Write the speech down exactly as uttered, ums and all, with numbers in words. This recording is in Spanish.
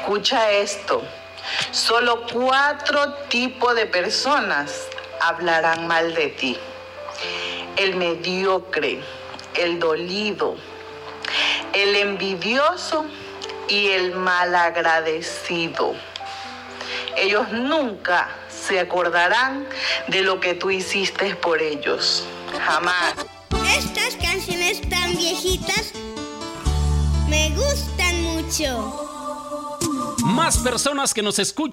Escucha esto. Solo cuatro tipos de personas hablarán mal de ti. El mediocre, el dolido, el envidioso y el malagradecido. Ellos nunca se acordarán de lo que tú hiciste por ellos. Jamás. Estas canciones tan viejitas me gustan mucho. Más personas que nos escuchan